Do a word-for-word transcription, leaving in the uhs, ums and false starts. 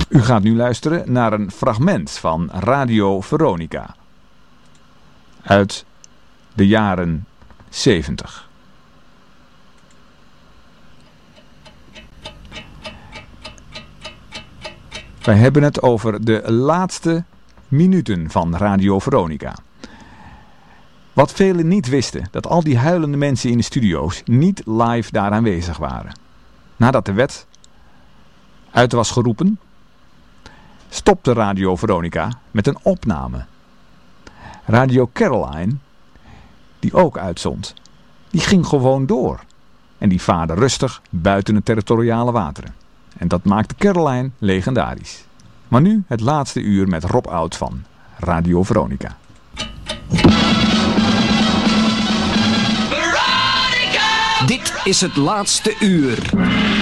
U gaat nu luisteren naar een fragment van Radio Veronica uit de jaren zeventig. Wij hebben het over de laatste minuten van Radio Veronica. Wat velen niet wisten, dat al die huilende mensen in de studio's niet live daar aanwezig waren. Nadat de wet uit was geroepen, stopte Radio Veronica met een opname. Radio Caroline, die ook uitzond, die ging gewoon door. En die vaarde rustig buiten de territoriale wateren. En dat maakte Caroline legendarisch. Maar nu het laatste uur met Rob Oud van Radio Veronica. Veronica! Dit is het laatste uur.